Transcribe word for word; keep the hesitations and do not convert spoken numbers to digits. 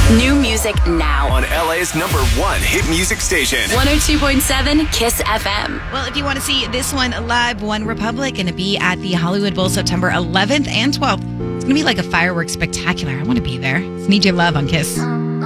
New music now on L A's number one hit music station. one oh two point seven Kiss F M. Well, if you want to see this one live, One Republic going to be at the Hollywood Bowl September eleventh and twelfth. It's going to be like a fireworks spectacular. I want to be there. It's Need Your Love on Kiss.